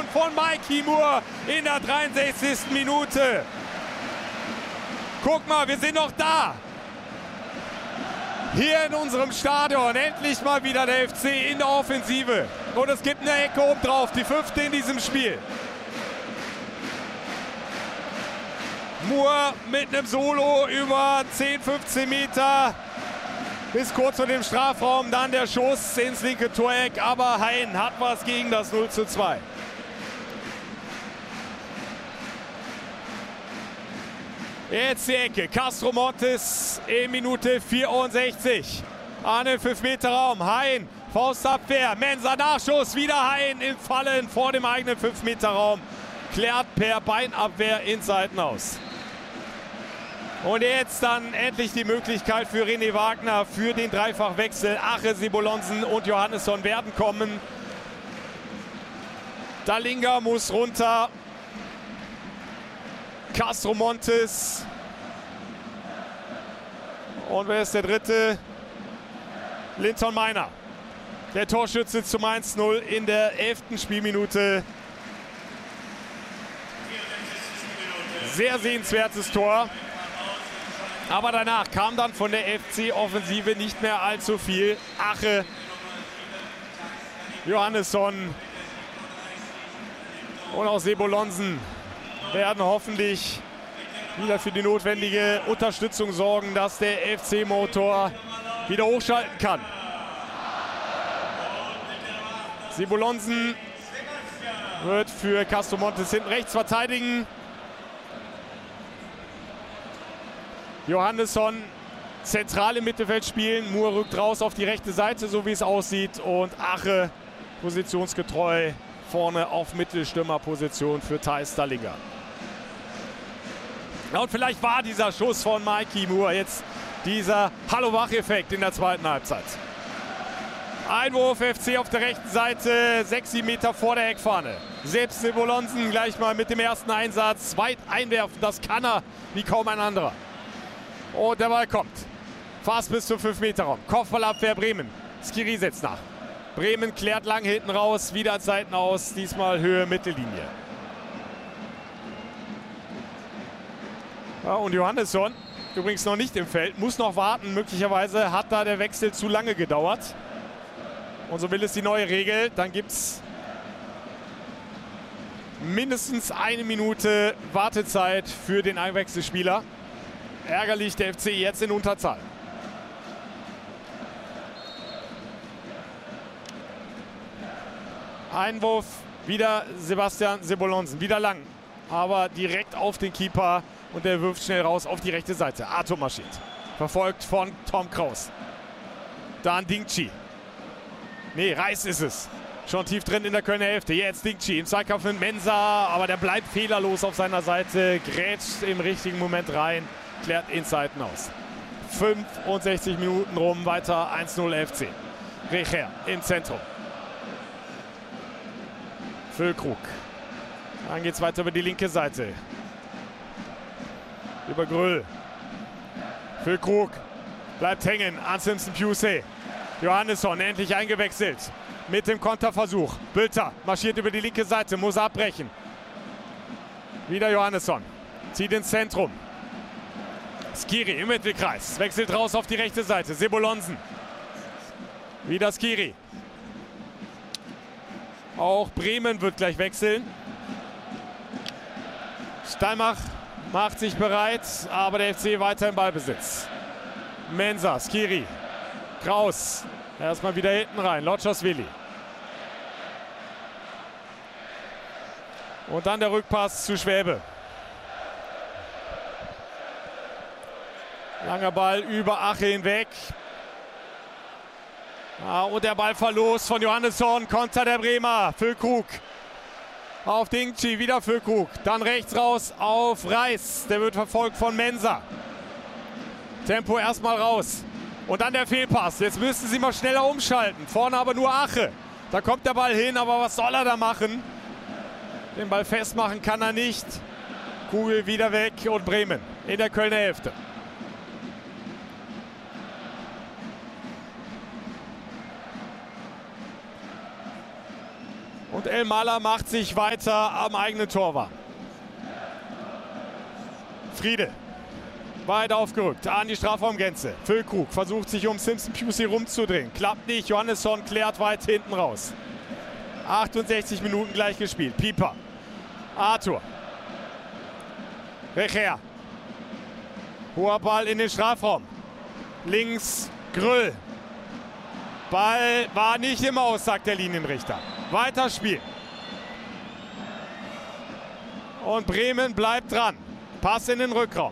von Mikey Moore in der 63. Minute. Guck mal, wir sind noch da. Hier in unserem Stadion. Endlich mal wieder der FC in der Offensive. Und es gibt eine Ecke oben drauf, die 5. in diesem Spiel. Moore mit einem Solo über 10, 15 Meter bis kurz vor dem Strafraum. Dann der Schuss ins linke Toreck. Aber Hein hat was gegen das 0:2. Jetzt die Ecke. Castro Montes in Minute 64. An den 5-Meter-Raum. Hein, Faustabwehr. Mensah Nachschuss. Wieder Hein im Fallen vor dem eigenen 5-Meter-Raum. Klärt per Beinabwehr ins Seitenhaus. Und jetzt dann endlich die Möglichkeit für René Wagner für den Dreifachwechsel. Ache, Sebolonsen und Johannesson werden kommen. Dalinga muss runter. Castro Montes. Und wer ist der dritte? Linton Meiner. Der Torschütze zum 1:0 in der 11. Spielminute. Sehr sehenswertes Tor. Aber danach kam dann von der FC-Offensive nicht mehr allzu viel. Ache, Johannesson und auch Sebolonsen werden hoffentlich wieder für die notwendige Unterstützung sorgen, dass der FC-Motor wieder hochschalten kann. Sebolonsen wird für Castro Montes hinten rechts verteidigen. Johannesson zentral im Mittelfeld spielen. Moore rückt raus auf die rechte Seite, so wie es aussieht. Und Ache positionsgetreu vorne auf Mittelstürmerposition für Thijs Dalinga. Ja, und vielleicht war dieser Schuss von Mikey Moore jetzt dieser Hallo-Wach-Effekt in der zweiten Halbzeit. Einwurf FC auf der rechten Seite, 6-7 Meter vor der Eckfahne. Selbst Sebolonsen gleich mal mit dem ersten Einsatz weit einwerfen. Das kann er wie kaum ein anderer. Und der Ball kommt. Fast bis zum 5-Meter-Raum. Kopfballabwehr Bremen. Skiri setzt nach. Bremen klärt lang hinten raus. Wieder Seiten aus. Diesmal Höhe Mittellinie. Ja, und Johannesson, übrigens noch nicht im Feld, muss noch warten. Möglicherweise hat da der Wechsel zu lange gedauert. Und so will es die neue Regel. Dann gibt es mindestens 1 Minute Wartezeit für den Einwechselspieler. Ärgerlich, der FC jetzt in Unterzahl. Einwurf, wieder Sebastian Sebolonsen, wieder lang. Aber direkt auf den Keeper und der wirft schnell raus auf die rechte Seite. Arthur marschiert, verfolgt von Tom Kraus. Dann Dingchi. Nee, Reis ist es. Schon tief drin in der Kölner Hälfte. Jetzt Dingchi im Zweikampf mit Mensah, aber der bleibt fehlerlos auf seiner Seite. Grätscht im richtigen Moment rein. Klärt ins Seitenhaus. 65 Minuten rum, weiter 1:0 FC. Recher im Zentrum. Füllkrug. Dann geht es weiter über die linke Seite. Über Gröll. Füllkrug bleibt hängen an Simpson-Pusey. Johannesson endlich eingewechselt mit dem Konterversuch. Bülter marschiert über die linke Seite, muss abbrechen. Wieder Johannesson. Zieht ins Zentrum. Skiri im Mittelkreis. Wechselt raus auf die rechte Seite. Sebolonsen. Wieder Skiri. Auch Bremen wird gleich wechseln. Steinmach macht sich bereit, aber der FC weiter im Ballbesitz. Mensah, Skiri. Kraus. Erstmal wieder hinten rein. Lotschasvili. Und dann der Rückpass zu Schwäbe. Langer Ball über Ache hinweg. Ja, und der Ball verlost von Johannesson. Konter der Bremer. Füllkrug. Auf Dingchi. Wieder Füllkrug. Dann rechts raus auf Reis. Der wird verfolgt von Mensah. Tempo erstmal raus. Und dann der Fehlpass. Jetzt müssen sie mal schneller umschalten. Vorne aber nur Ache. Da kommt der Ball hin, aber was soll er da machen? Den Ball festmachen kann er nicht. Kugel wieder weg und Bremen in der Kölner Hälfte. Und Elmaler macht sich weiter am eigenen Tor warm. Friede. Weit aufgerückt an die Strafraumgrenze. Füllkrug versucht sich um Simpson Pusey rumzudrehen. Klappt nicht. Johannesson klärt weit hinten raus. 68 Minuten gleich gespielt. Pieper. Arthur. Recher. Hoher Ball in den Strafraum. Links Grüll. Ball war nicht im Aus, sagt der Linienrichter. Weiter spielen. Und Bremen bleibt dran. Pass in den Rückraum.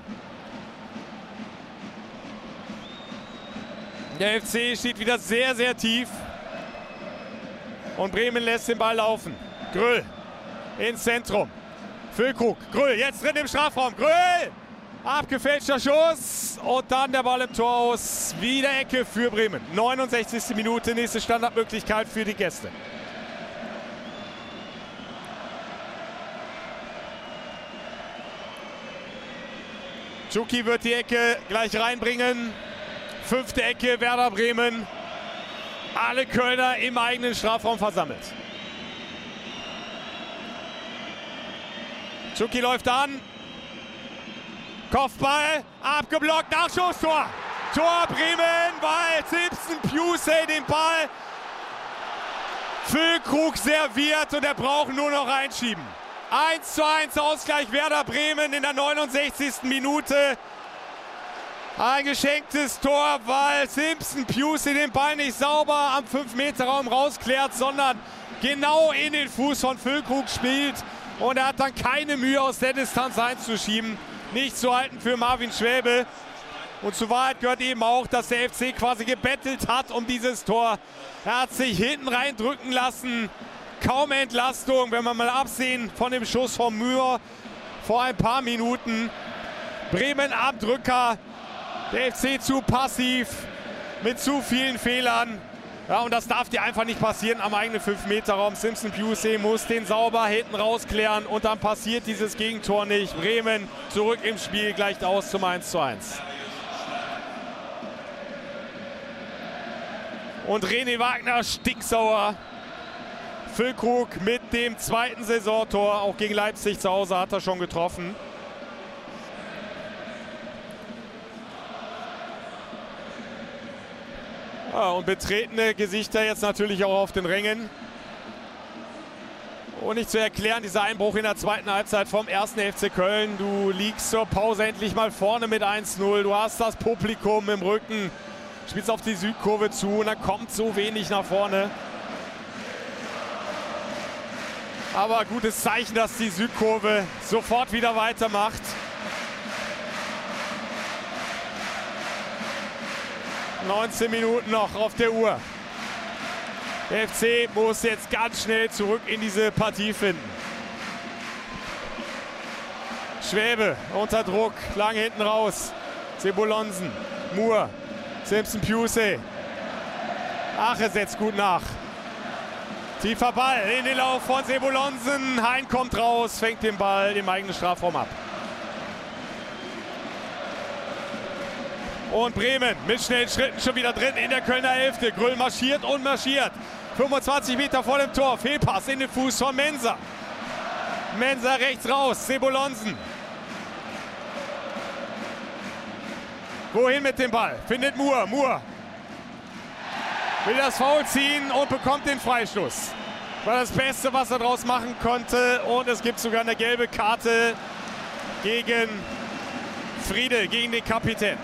Der FC steht wieder sehr, sehr tief. Und Bremen lässt den Ball laufen. Grüll ins Zentrum. Füllkrug. Grüll jetzt drin im Strafraum. Grüll! Abgefälschter Schuss. Und dann der Ball im Tor aus. Wieder Ecke für Bremen. 69. Minute. Nächste Standardmöglichkeit für die Gäste. Tschuki wird die Ecke gleich reinbringen. 5. Ecke, Werder Bremen. Alle Kölner im eigenen Strafraum versammelt. Tschuki läuft an. Kopfball, abgeblockt, Nachschusstor. Tor Bremen, weil Simpson Pusey den Ball Füllkrug serviert und er braucht nur noch einschieben. 1:1 Ausgleich Werder Bremen in der 69. Minute. Ein geschenktes Tor, weil Simpson Pusey den Ball nicht sauber am 5-Meter-Raum rausklärt, sondern genau in den Fuß von Füllkrug spielt. Und er hat dann keine Mühe, aus der Distanz einzuschieben. Nicht zu halten für Marvin Schwäbe. Und zur Wahrheit gehört eben auch, dass der FC quasi gebettelt hat um dieses Tor. Er hat sich hinten reindrücken lassen. Kaum Entlastung, wenn man mal absehen von dem Schuss von Mühr vor ein paar Minuten. Bremen am Drücker. Der FC zu passiv, mit zu vielen Fehlern. Ja, und das darf dir einfach nicht passieren am eigenen 5-Meter-Raum. Simpson Pusey muss den sauber hinten rausklären und dann passiert dieses Gegentor nicht. Bremen zurück im Spiel, gleicht aus zum 1:1. Und René Wagner stinksauer. Füllkrug mit dem 2. Saisontor, auch gegen Leipzig zu Hause hat er schon getroffen. Ja, und betretene Gesichter jetzt natürlich auch auf den Rängen. Und nicht zu erklären, dieser Einbruch in der zweiten Halbzeit vom 1. FC Köln. Du liegst zur Pause endlich mal vorne mit 1:0. Du hast das Publikum im Rücken. Spielst auf die Südkurve zu und dann kommt so wenig nach vorne. Aber gutes Zeichen, dass die Südkurve sofort wieder weitermacht. ...19 Minuten noch auf der Uhr. Der FC muss jetzt ganz schnell zurück in diese Partie finden. Schwäbe unter Druck, lang hinten raus. Sebolonsen, Moore, Simpson Pusey. Ache setzt gut nach. Tiefer Ball in den Lauf von Sebolonsen. Hein kommt raus, fängt den Ball im eigenen Strafraum ab. Und Bremen mit schnellen Schritten schon wieder drin in der Kölner Hälfte. Grüll marschiert und marschiert. 25 Meter vor dem Tor. Fehlpass in den Fuß von Mensah. Mensah rechts raus. Sebolonsen. Wohin mit dem Ball? Findet Moore. Moore will das Foul ziehen und bekommt den Freistoß. War das Beste, was er daraus machen konnte. Und es gibt sogar eine gelbe Karte gegen Friede, gegen den Kapitän.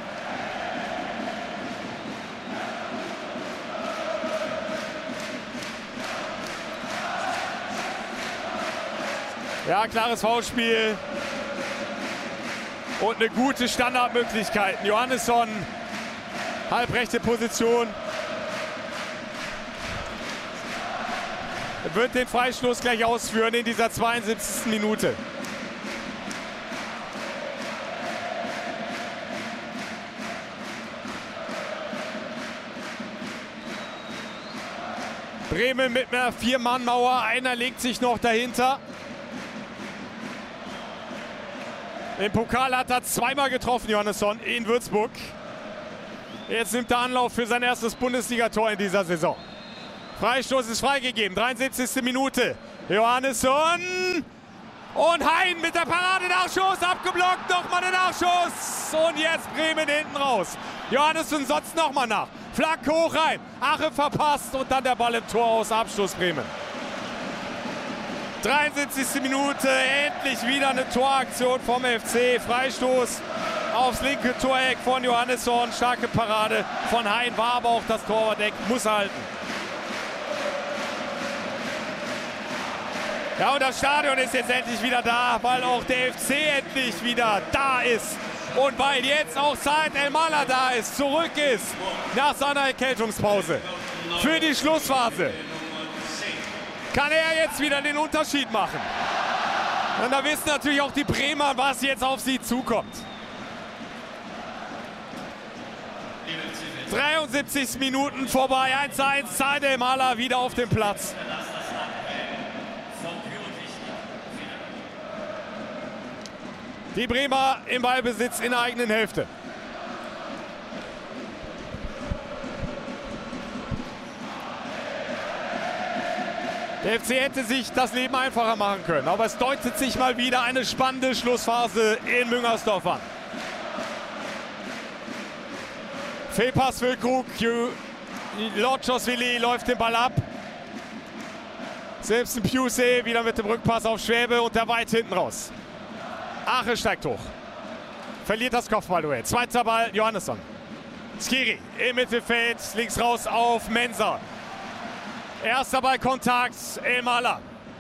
Ja, klares Foulspiel und eine gute Standardmöglichkeit. Johannesson, halbrechte Position. Er wird den Freistoß gleich ausführen in dieser 72. Minute. Bremen mit einer 4-Mann-Mauer. Einer legt sich noch dahinter. Im Pokal hat er zweimal getroffen, Johannesson, in Würzburg. Jetzt nimmt er Anlauf für sein erstes Bundesligator in dieser Saison. Freistoß ist freigegeben, 73. Minute. Johannesson. Und Hein mit der Parade, Nachschuss, abgeblockt, nochmal der Nachschuss. Und jetzt Bremen hinten raus. Johannesson sonst nochmal nach. Flanke hoch rein. Ache verpasst und dann der Ball im Tor aus. Abschluss Bremen. 73. Minute, endlich wieder eine Toraktion vom FC. Freistoß aufs linke Toreck von Johannesson. Starke Parade von Hein, war aber auch das Torwart-Eck, muss halten. Ja, und das Stadion ist jetzt endlich wieder da, weil auch der FC endlich wieder da ist. Und weil jetzt auch Said El-Mala da ist, zurück ist nach seiner Erkältungspause für die Schlussphase. Kann er jetzt wieder den Unterschied machen. Und da wissen natürlich auch die Bremer, was jetzt auf sie zukommt. 73 Minuten vorbei, 1:1, Said El-Mala wieder auf dem Platz. Die Bremer im Ballbesitz in der eigenen Hälfte. Der FC hätte sich das Leben einfacher machen können, aber es deutet sich mal wieder eine spannende Schlussphase in Müngersdorf an. Fehlpass für Krug, Lotschosvili läuft den Ball ab. Selbst ein Piusé wieder mit dem Rückpass auf Schwäbe und der weit hinten raus. Ache steigt hoch. Verliert das Kopfballduell. Zweiter Ball, Johannesson. Skiri im Mittelfeld, links raus auf Mensah. Erster Ballkontakt, El-Mala.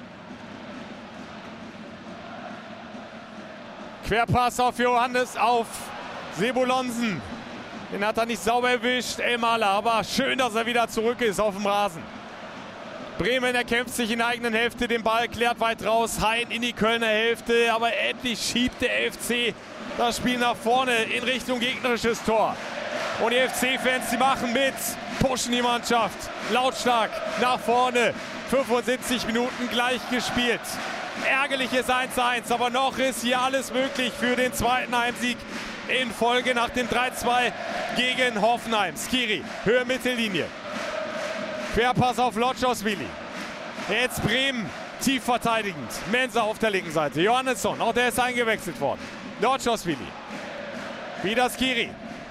Querpass auf Sebolonsen. Den hat er nicht sauber erwischt, El-Mala. Aber schön, dass er wieder zurück ist auf dem Rasen. Bremen erkämpft sich in der eigenen Hälfte den Ball, klärt weit raus, Hein in die Kölner Hälfte, aber endlich schiebt der FC das Spiel nach vorne in Richtung gegnerisches Tor. Und die FC-Fans, die machen mit, pushen die Mannschaft lautstark nach vorne. 75 Minuten gleich gespielt. Ärgerliches 1:1, aber noch ist hier alles möglich für den zweiten Heimsieg in Folge nach dem 3:2 gegen Hoffenheim. Skiri, Höhe Mittellinie. Querpass auf Lotschosvili. Jetzt Bremen tief verteidigend. Mensah auf der linken Seite. Johannesson, auch der ist eingewechselt worden. Lotschosvili. Wieder Skiri.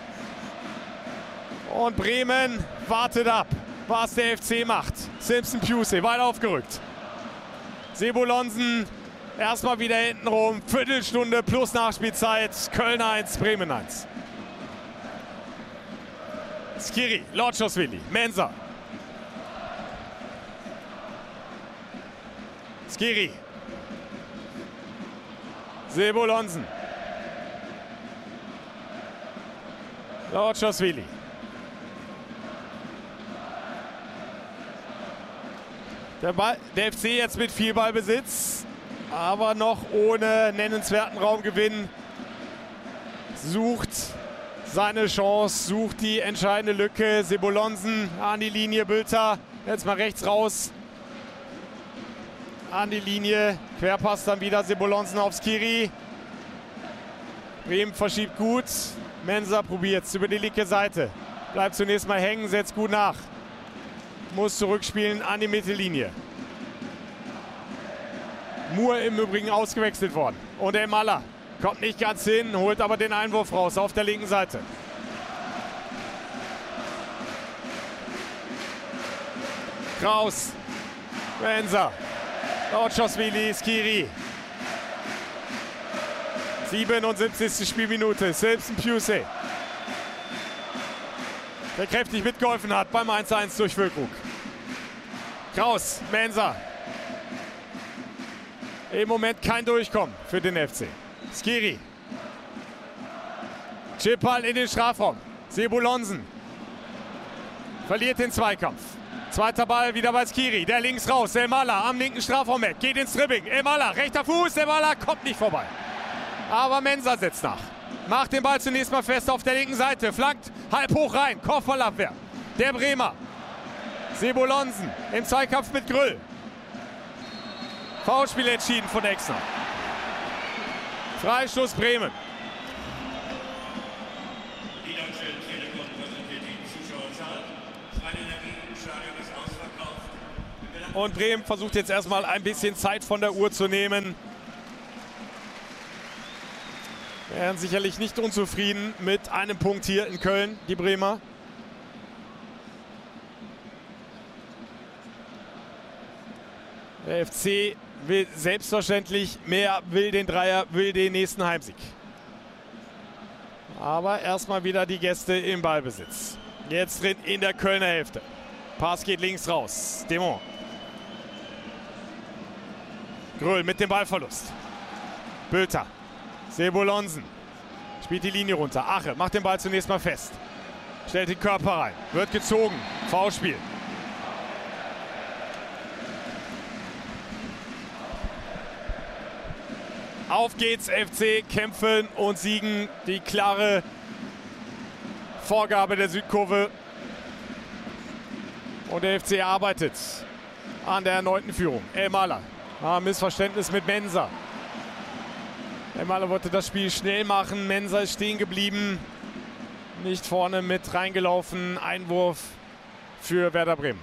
Und Bremen wartet ab, was der FC macht. Simpson Piusé weit aufgerückt. Sebolonsen erstmal wieder hinten rum. Viertelstunde plus Nachspielzeit. Köln 1, Bremen 1. Skiri, Lotschosvili, Mensah. Skiri. Sebolonsen. Lotschosvili. Der FC jetzt mit viel Ballbesitz, aber noch ohne nennenswerten Raumgewinn. Sucht seine Chance, sucht die entscheidende Lücke. Sebolonsen an die Linie, Bülter jetzt mal rechts raus. An die Linie, Querpass dann wieder Sebolonsen auf Skiri. Bremen verschiebt gut. Mensah probiert es über die linke Seite. Bleibt zunächst mal hängen, setzt gut nach. Muss zurückspielen an die Mittellinie. Moore im Übrigen ausgewechselt worden. Und El-Mala kommt nicht ganz hin, holt aber den Einwurf raus auf der linken Seite. Kraus. Mensah. Lotschosvili, Skiri. 77. Spielminute. Simpson Piusé, der kräftig mitgeholfen hat beim 1:1 durch Füllkrug. Kraus, Mensah. Im Moment kein Durchkommen für den FC. Skiri. Chipball in den Strafraum. Sebolonsen verliert den Zweikampf. Zweiter Ball wieder bei Skiri. Der links raus. El-Mala am linken Strafraum weg. Geht ins Dribbling. El-Mala, rechter Fuß. El-Mala kommt nicht vorbei. Aber Mensah setzt nach. Macht den Ball zunächst mal fest auf der linken Seite. Flankt halb hoch rein. Kopfballabwehr. Der Bremer. Sebolonsen im Zweikampf mit Grüll. Foulspiel entschieden von Exner. Freistoß Bremen. Die Deutsche Telekom präsentiert die Zuschauerzahl. Das Rhein-Energie-Stadion ist ausverkauft. Wir Und Bremen versucht jetzt erstmal ein bisschen Zeit von der Uhr zu nehmen. Wären sicherlich nicht unzufrieden mit einem Punkt hier in Köln, die Bremer. Der FC will selbstverständlich mehr, will den Dreier, will den nächsten Heimsieg. Aber erstmal wieder die Gäste im Ballbesitz. Jetzt drin in der Kölner Hälfte. Pass geht links raus. Demont. Gröll mit dem Ballverlust. Bülter. Sebolonsen. Spielt die Linie runter. Ache macht den Ball zunächst mal fest. Stellt den Körper rein. Wird gezogen. Foulspiel. Auf geht's, FC, kämpfen und siegen. Die klare Vorgabe der Südkurve. Und der FC arbeitet an der erneuten Führung. Elmaler. Missverständnis mit Mensah. Elmaler wollte das Spiel schnell machen. Mensah ist stehen geblieben. Nicht vorne mit reingelaufen. Einwurf für Werder Bremen.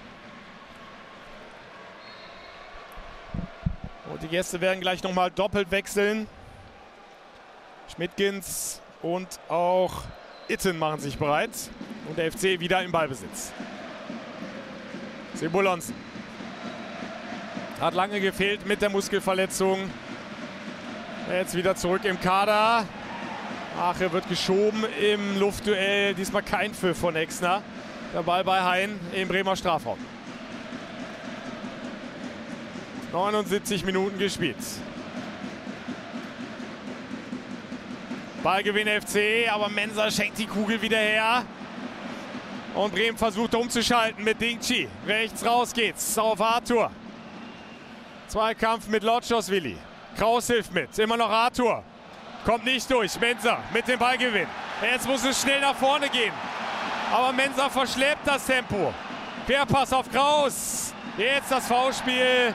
Und die Gäste werden gleich nochmal doppelt wechseln. Schmidtgens und auch Itten machen sich bereit. Und der FC wieder im Ballbesitz. Sebolonsen. Hat lange gefehlt mit der Muskelverletzung. Jetzt wieder zurück im Kader. Ache wird geschoben im Luftduell. Diesmal kein Pfiff von Exner. Der Ball bei Hein im Bremer Strafraum. 79 Minuten gespielt. Ballgewinn FC, aber Mensah schenkt die Kugel wieder her. Und Bremen versucht umzuschalten mit Dingchi. Rechts raus geht's auf Arthur. Zweikampf mit Lotschos-Willi. Kraus hilft mit. Immer noch Arthur. Kommt nicht durch. Mensah mit dem Ballgewinn. Jetzt muss es schnell nach vorne gehen. Aber Mensah verschleppt das Tempo. Querpass auf Kraus. Jetzt das Foulspiel.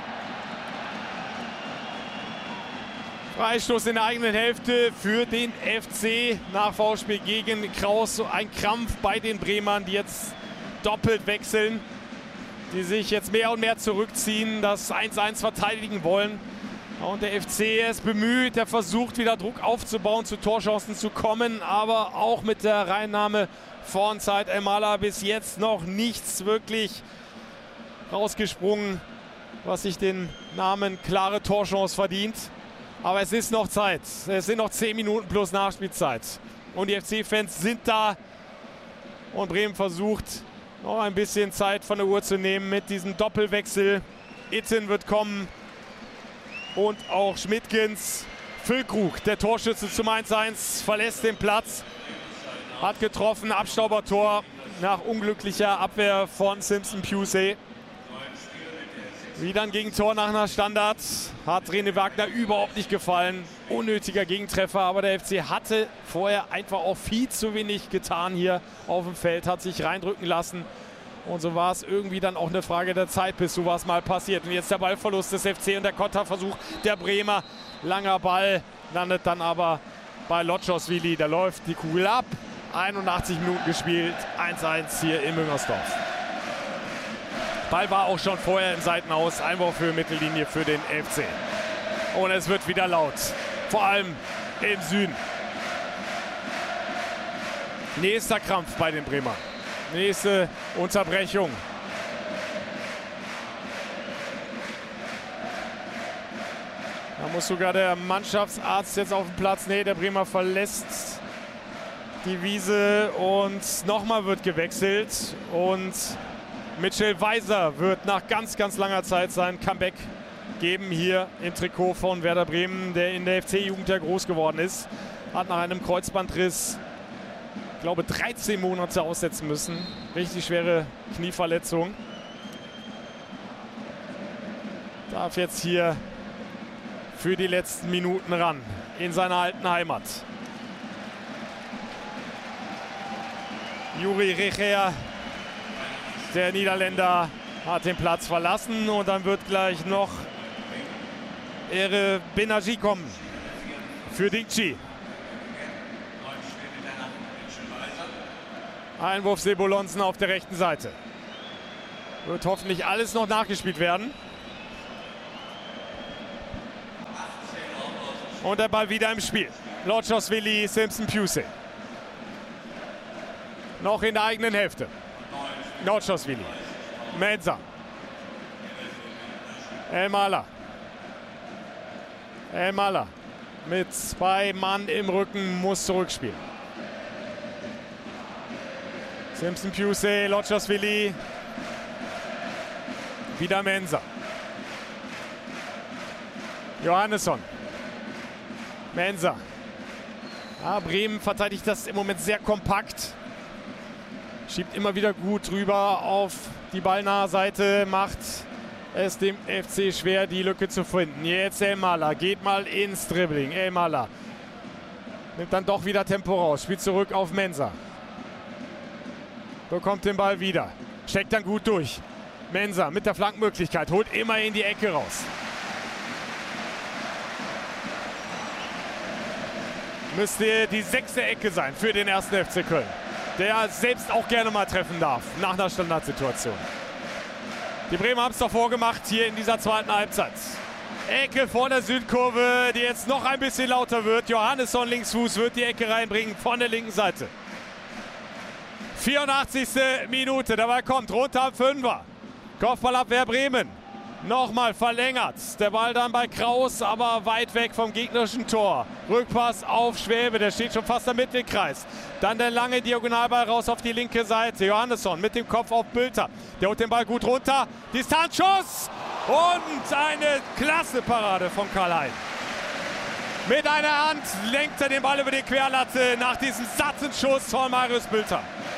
Freistoß in der eigenen Hälfte für den FC nach Foulspiel gegen Kraus. So ein Krampf bei den Bremern, die jetzt doppelt wechseln. Die sich jetzt mehr und mehr zurückziehen, das 1-1 verteidigen wollen. Und der FC ist bemüht, der versucht wieder Druck aufzubauen, zu Torchancen zu kommen. Aber auch mit der Reinnahme von Zeit Elmaler bis jetzt noch nichts wirklich rausgesprungen, was sich den Namen klare Torchance verdient. Aber es ist noch Zeit. Es sind noch 10 Minuten plus Nachspielzeit. Und die FC-Fans sind da. Und Bremen versucht, noch ein bisschen Zeit von der Uhr zu nehmen mit diesem Doppelwechsel. Itten wird kommen. Und auch Schmidtgens. Füllkrug, der Torschütze zum 1-1, verlässt den Platz. Hat getroffen, Abstaubertor nach unglücklicher Abwehr von Simpson Pusey. Wieder ein Gegentor nach einer Standard. Hat René Wagner überhaupt nicht gefallen. Unnötiger Gegentreffer, aber der FC hatte vorher einfach auch viel zu wenig getan hier auf dem Feld. Hat sich reindrücken lassen. Und so war es irgendwie dann auch eine Frage der Zeit, bis sowas mal passiert. Und jetzt der Ballverlust des FC und der Konterversuch der Bremer. Langer Ball, landet dann aber bei Lotschos-Willi. Da läuft die Kugel ab. 81 Minuten gespielt. 1-1 hier in Müngersdorf. Ball war auch schon vorher im Seitenhaus. Einwurf für Mittellinie für den FC. Und es wird wieder laut. Vor allem im Süden. Nächster Krampf bei den Bremer. Nächste Unterbrechung. Da muss sogar der Mannschaftsarzt jetzt auf den Platz. Nee, der Bremer verlässt die Wiese und nochmal wird gewechselt. Und Mitchell Weiser wird nach ganz, ganz langer Zeit sein Comeback geben hier im Trikot von Werder Bremen, der in der FC-Jugend ja groß geworden ist. Hat nach einem Kreuzbandriss, ich glaube, 13 Monate aussetzen müssen. Richtig schwere Knieverletzung. Darf jetzt hier für die letzten Minuten ran in seiner alten Heimat. Juri Recher, der Niederländer, hat den Platz verlassen und dann wird gleich noch Ere Benaji kommen für Dingchi. Einwurf Sebolonsen auf der rechten Seite. Wird hoffentlich alles noch nachgespielt werden. Und der Ball wieder im Spiel. Lochoszwili, Simpson Pusey. Noch in der eigenen Hälfte. Lochoszwili. Mensah. Elmalah. Elmalah. Mit 2 Mann im Rücken muss zurückspielen. Simpson Pusey, Lochoszwili. Wieder Mensah. Johannesson. Mensah. Ja, Bremen verteidigt das im Moment sehr kompakt. Schiebt immer wieder gut rüber auf die ballnahe Seite. Macht es dem FC schwer, die Lücke zu finden. Jetzt Elmalah. Geht mal ins Dribbling. Elmalah. Nimmt dann doch wieder Tempo raus. Spielt zurück auf Mensah. Bekommt den Ball wieder. Steckt dann gut durch. Mensah mit der Flankenmöglichkeit. Holt immer in die Ecke raus. Müsste die 6. Ecke sein für den 1. FC Köln, der selbst auch gerne mal treffen darf nach einer Standardsituation. Die Bremer haben es doch vorgemacht hier in dieser zweiten Halbzeit. Ecke vor der Südkurve, die jetzt noch ein bisschen lauter wird. Johannesson Linksfuß wird die Ecke reinbringen von der linken Seite. 84. Minute, der Ball kommt runter am 5er. Kopfballabwehr Bremen. Nochmal verlängert. Der Ball dann bei Kraus, aber weit weg vom gegnerischen Tor. Rückpass auf Schwäbe, der steht schon fast am Mittelkreis. Dann der lange Diagonalball raus auf die linke Seite. Johannesson mit dem Kopf auf Bülter. Der holt den Ball gut runter. Distanzschuss und eine klasse Parade von Karl-Hein. Mit einer Hand lenkt er den Ball über die Querlatte nach diesem satten Schuss von Marius Bülter.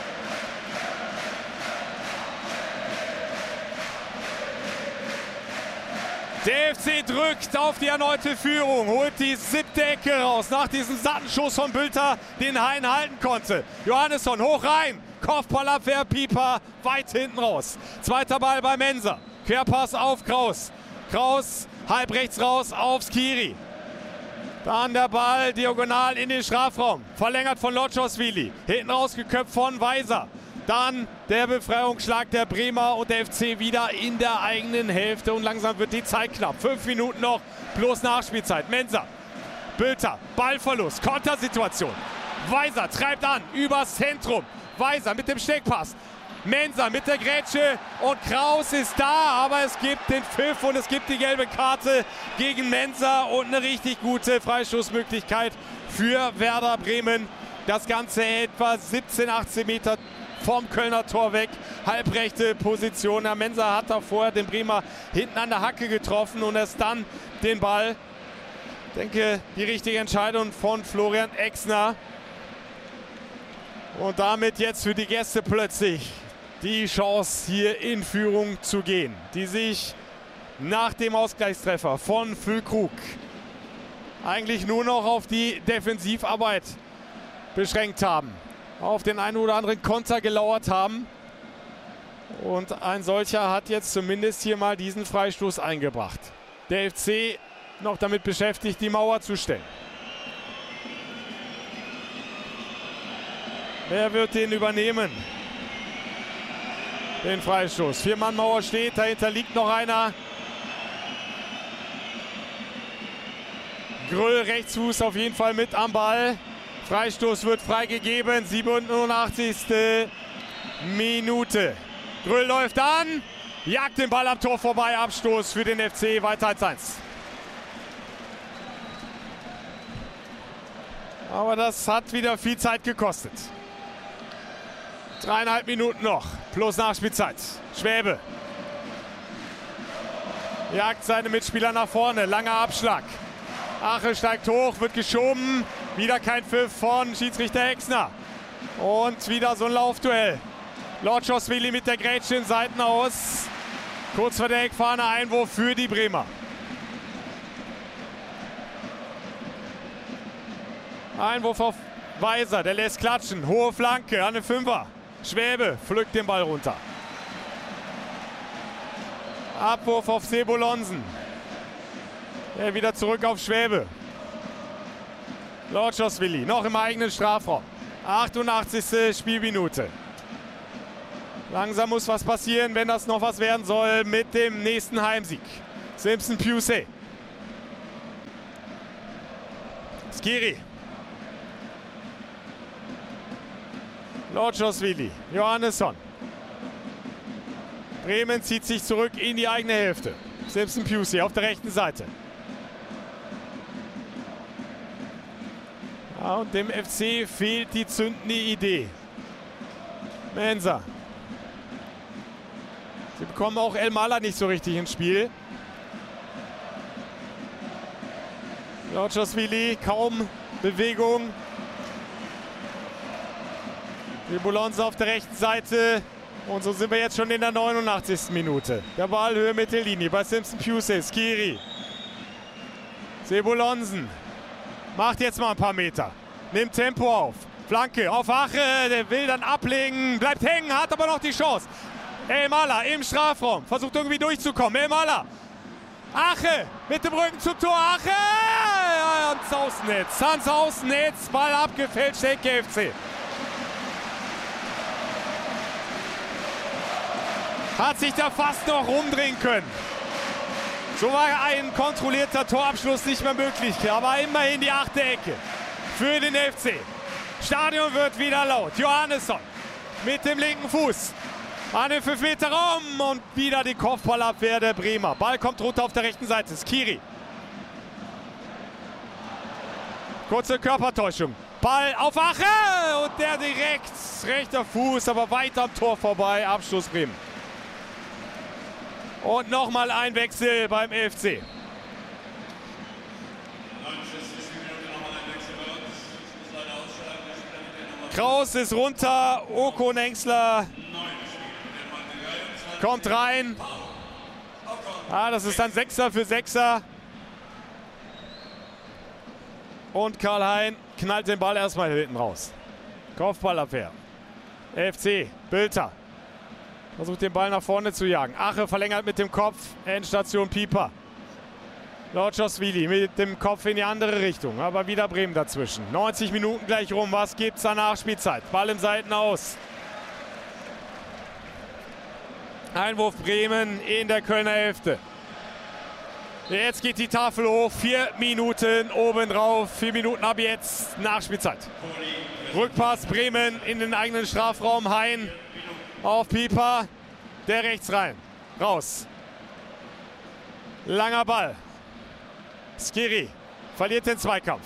Der FC drückt auf die erneute Führung, holt die 7. Ecke raus nach diesem satten Schuss von Bülter, den Hein halten konnte. Johannesson hoch rein, Kopfballabwehr, Pieper weit hinten raus. Zweiter Ball bei Mensah, Querpass auf Kraus. Kraus halb rechts raus auf Skiri. Dann der Ball diagonal in den Strafraum, verlängert von Lochoszwili, hinten rausgeköpft von Weiser. Dann der Befreiungsschlag der Bremer und der FC wieder in der eigenen Hälfte und langsam wird die Zeit knapp. 5 Minuten noch plus Nachspielzeit. Mensah, Bülter, Ballverlust, Kontersituation. Weiser treibt an, übers Zentrum. Weiser mit dem Steckpass. Mensah mit der Grätsche und Kraus ist da, aber es gibt den Pfiff und es gibt die gelbe Karte gegen Mensah und eine richtig gute Freistoßmöglichkeit für Werder Bremen. Das Ganze etwa 17, 18 Meter vom Kölner Tor weg, halbrechte Position. Der Mensah hat da vorher den Bremer hinten an der Hacke getroffen und erst dann den Ball. Ich denke, die richtige Entscheidung von Florian Exner. Und damit jetzt für die Gäste plötzlich die Chance, hier in Führung zu gehen, die sich nach dem Ausgleichstreffer von Füllkrug eigentlich nur noch auf die Defensivarbeit beschränkt haben, auf den einen oder anderen Konter gelauert haben. Und ein solcher hat jetzt zumindest hier mal diesen Freistoß eingebracht. Der FC noch damit beschäftigt, die Mauer zu stellen. Wer wird den übernehmen? Den Freistoß. 4-Mann-Mauer steht, dahinter liegt noch einer. Gröll Rechtsfuß auf jeden Fall mit am Ball. Freistoß wird freigegeben, 87. Minute. Gröll läuft an, jagt den Ball am Tor vorbei, Abstoß für den FC, weiter 1-1. Aber das hat wieder viel Zeit gekostet. 3,5 Minuten noch, plus Nachspielzeit. Schwäbe jagt seine Mitspieler nach vorne, langer Abschlag. Ache steigt hoch, wird geschoben. Wieder kein Pfiff von Schiedsrichter Exner. Und wieder so ein Laufduell. Lochoszwili mit der Grätsche in Seiten aus. Kurz vor der Eckfahne, Einwurf für die Bremer. Einwurf auf Weiser, der lässt klatschen. Hohe Flanke an den Fünfer. Schwäbe pflückt den Ball runter. Abwurf auf Sebolonsen. Er wieder zurück auf Schwäbe. Lochoszwili noch im eigenen Strafraum. 88. Spielminute. Langsam muss was passieren, wenn das noch was werden soll mit dem nächsten Heimsieg. Simpson Piusey. Skiri. Lodjosvili. Johannesson. Bremen zieht sich zurück in die eigene Hälfte. Simpson Piusey auf der rechten Seite. Ja, und dem FC fehlt die zündende Idee. Mensah. Sie bekommen auch Elmalah nicht so richtig ins Spiel. Lodjosvili, kaum Bewegung. Sebolonsen auf der rechten Seite. Und so sind wir jetzt schon in der 89. Minute. Der Ball Höhe Mittellinie bei Simpson Piusey. Skiri. Sebolonsen. Macht jetzt mal ein paar Meter. Nimmt Tempo auf. Flanke auf Ache. Der will dann ablegen. Bleibt hängen, hat aber noch die Chance. Elmalah im Strafraum. Versucht irgendwie durchzukommen. Elmalah. Ache mit dem Rücken zum Tor. Ache! Ans Außennetz. Ans Außennetz. Ball abgefälscht. Schalke FC. Hat sich da fast noch rumdrehen können. So war ein kontrollierter Torabschluss nicht mehr möglich. Aber immerhin die 8. Ecke für den FC. Stadion wird wieder laut. Johannesson mit dem linken Fuß an den 5 Meter Raum und wieder die Kopfballabwehr der Bremer. Ball kommt runter auf der rechten Seite. Skiri. Kurze Körpertäuschung. Ball auf Ache und der direkt rechter Fuß, aber weit am Tor vorbei. Abschluss Bremen. Und nochmal ein Wechsel beim FC. Kraus ist runter, Okonenxler kommt rein. Das ist dann Sechser für Sechser. Und Karl-Hein knallt den Ball erstmal hinten raus. Kopfballabwehr. FC, Bülter. Versucht den Ball nach vorne zu jagen. Ache verlängert mit dem Kopf. Endstation Pieper. Lodjosvili mit dem Kopf in die andere Richtung. Aber wieder Bremen dazwischen. 90 Minuten gleich rum. Was gibt's da Nachspielzeit? Ball im Seitenaus. Einwurf Bremen in der Kölner Hälfte. Jetzt geht die Tafel hoch. 4 Minuten obendrauf. 4 Minuten ab jetzt Nachspielzeit. Rückpass Bremen in den eigenen Strafraum. Hein auf Pieper. Der rechts rein. Raus. Langer Ball. Skiri verliert den Zweikampf.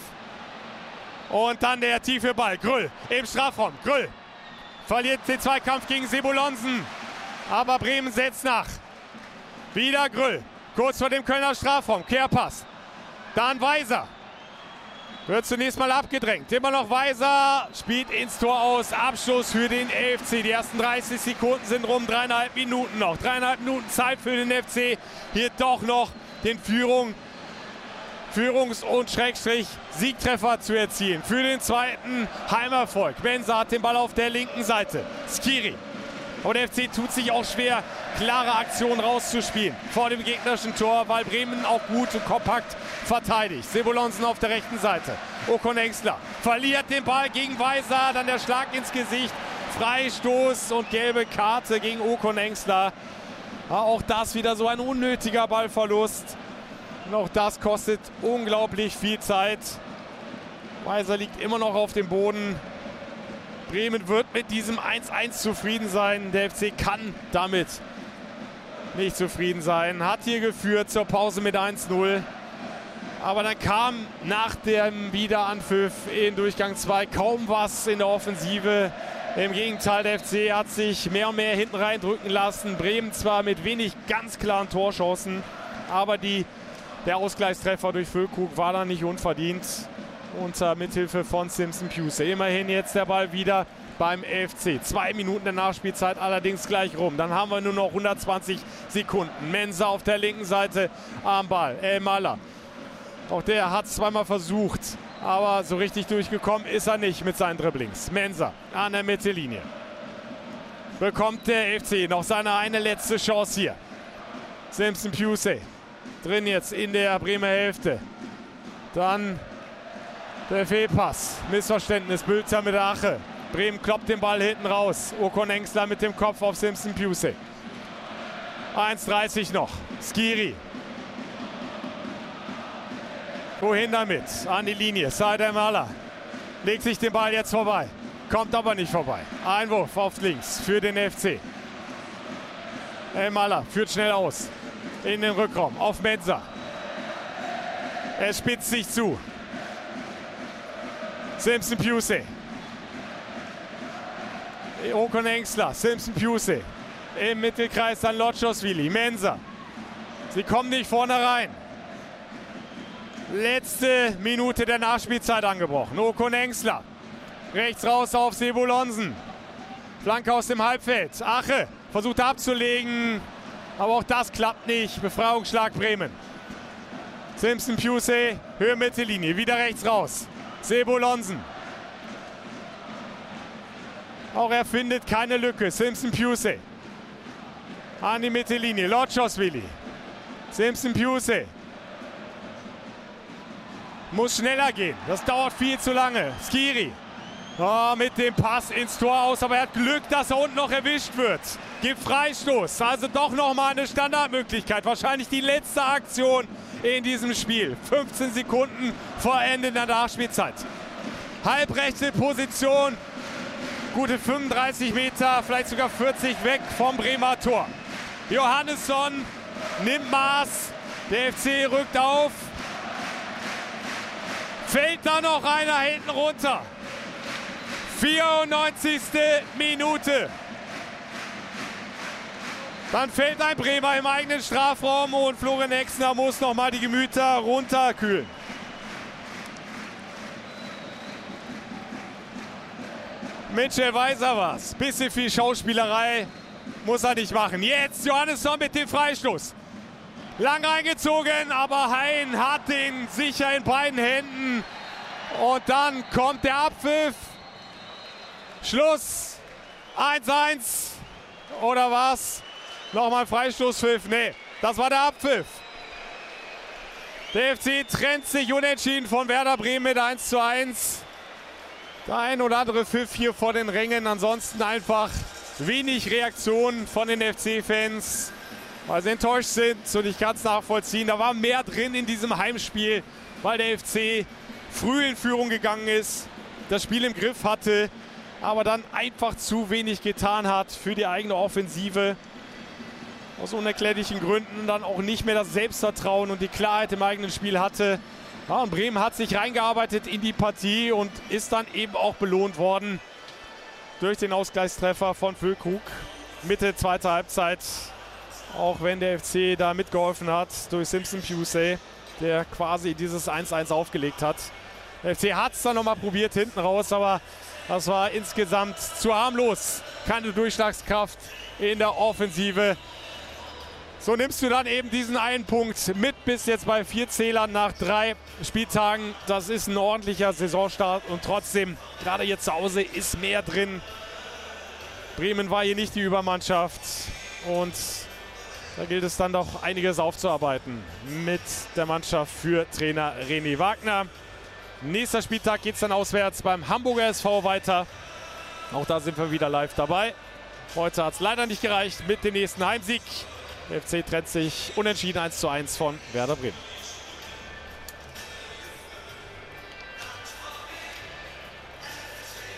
Und dann der tiefe Ball. Grüll im Strafraum. Grüll verliert den Zweikampf gegen Sebolonsen. Aber Bremen setzt nach. Wieder Grüll. Kurz vor dem Kölner Strafraum. Kehrpass. Dann Weiser. Wird zunächst mal abgedrängt. Immer noch Weiser. Spielt ins Tor aus. Abschluss für den FC. Die ersten 30 Sekunden sind rum. 3,5 Minuten noch. 3,5 Minuten Zeit für den FC. Hier doch noch den Führungs- und Siegtreffer zu erzielen. Für den zweiten Heimerfolg. Mensah hat den Ball auf der linken Seite. Skiri. Und der FC tut sich auch schwer, klare Aktionen rauszuspielen vor dem gegnerischen Tor, weil Bremen auch gut und kompakt verteidigt. Sebolonsen auf der rechten Seite. Okonenxler verliert den Ball gegen Weiser, dann der Schlag ins Gesicht. Freistoß und gelbe Karte gegen Okonenxler. Auch das wieder so ein unnötiger Ballverlust. Und auch das kostet unglaublich viel Zeit. Weiser liegt immer noch auf dem Boden. Bremen wird mit diesem 1:1 zufrieden sein. Der FC kann damit nicht zufrieden sein. Hat hier geführt zur Pause mit 1:0. Aber dann kam nach dem Wiederanpfiff in Durchgang 2 kaum was in der Offensive. Im Gegenteil, der FC hat sich mehr und mehr hinten reindrücken lassen. Bremen zwar mit wenig ganz klaren Torchancen, aber der Ausgleichstreffer durch Füllkrug war dann nicht unverdient. Unter Mithilfe von Simpson Piusey. Immerhin jetzt der Ball wieder beim FC. 2 Minuten der Nachspielzeit allerdings gleich rum. Dann haben wir nur noch 120 Sekunden. Mensah auf der linken Seite am Ball. Elmalah. Auch der hat es zweimal versucht, aber so richtig durchgekommen ist er nicht mit seinen Dribblings. Mensah an der Mittellinie. Bekommt der FC noch seine eine letzte Chance hier. Simpson Piusey drin jetzt in der Bremer Hälfte. Dann der Fehlpass. Missverständnis. Bülter mit Ache. Bremen kloppt den Ball hinten raus. Okon Engsler mit dem Kopf auf Simpson Piusey. 1:30 noch. Skiri. Wohin damit? An die Linie. Said El-Malla legt sich den Ball jetzt vorbei. Kommt aber nicht vorbei. Einwurf auf links für den FC. El-Malla führt schnell aus. In den Rückraum. Auf Mensah. Er spitzt sich zu. Simpson Piusey. Okon Engsler. Simpson Piusey. Im Mittelkreis dann Lotschosvili. Mensah. Sie kommen nicht vorne rein. Letzte Minute der Nachspielzeit angebrochen. Okon Engsler. Rechts raus auf Sebulonsen. Flanke aus dem Halbfeld. Ache versucht abzulegen. Aber auch das klappt nicht. Befreiungsschlag Bremen. Simpson Piusey. Höhe Mittellinie. Wieder rechts raus. Sebulonsen. Auch er findet keine Lücke. Simpson Piusey. An die Mittellinie. Lotschosvili. Simpson Piusey. Muss schneller gehen. Das dauert viel zu lange. Skiri. Oh, mit dem Pass ins Tor aus. Aber er hat Glück, dass er unten noch erwischt wird. Gibt Freistoß. Also doch nochmal eine Standardmöglichkeit. Wahrscheinlich die letzte Aktion in diesem Spiel. 15 Sekunden vor Ende der Nachspielzeit. Halbrechte Position. Gute 35 Meter, vielleicht sogar 40 weg vom Bremer Tor. Johannesson nimmt Maß. Der FC rückt auf. Fällt da noch einer hinten runter. 94. Minute. Dann fällt ein Bremer im eigenen Strafraum und Florian Exner muss noch mal die Gemüter runterkühlen. Mitchell weiß er was. Bisschen viel Schauspielerei muss er nicht machen. Jetzt Johannesson mit dem Freistoß. Lang reingezogen, aber Hein hat den sicher in beiden Händen. Und dann kommt der Abpfiff. Schluss. 1:1. Oder was? Nochmal Freistoßpfiff. Nee, das war der Abpfiff. Der FC trennt sich unentschieden von Werder Bremen mit 1:1. Der ein oder andere Pfiff hier vor den Rängen. Ansonsten einfach wenig Reaktion von den FC-Fans, weil sie enttäuscht sind. Und ich kann es nachvollziehen. Da war mehr drin in diesem Heimspiel, weil der FC früh in Führung gegangen ist, das Spiel im Griff hatte, aber dann einfach zu wenig getan hat für die eigene Offensive. Aus unerklärlichen Gründen dann auch nicht mehr das Selbstvertrauen und die Klarheit im eigenen Spiel hatte. Ja, und Bremen hat sich reingearbeitet in die Partie und ist dann eben auch belohnt worden durch den Ausgleichstreffer von Füllkrug. Mitte zweiter Halbzeit, auch wenn der FC da mitgeholfen hat durch Simpson Piusey, der quasi dieses 1:1 aufgelegt hat. Der FC hat es dann nochmal probiert hinten raus, aber das war insgesamt zu harmlos. Keine Durchschlagskraft in der Offensive. So nimmst du dann eben diesen einen Punkt mit, bis jetzt bei 4 Zählern nach 3 Spieltagen. Das ist ein ordentlicher Saisonstart und trotzdem, gerade jetzt zu Hause, ist mehr drin. Bremen war hier nicht die Übermannschaft und da gilt es dann doch einiges aufzuarbeiten mit der Mannschaft für Trainer René Wagner. Nächster Spieltag geht es dann auswärts beim Hamburger SV weiter. Auch da sind wir wieder live dabei. Heute hat es leider nicht gereicht mit dem nächsten Heimsieg. Der FC trennt sich unentschieden 1:1 von Werder Bremen.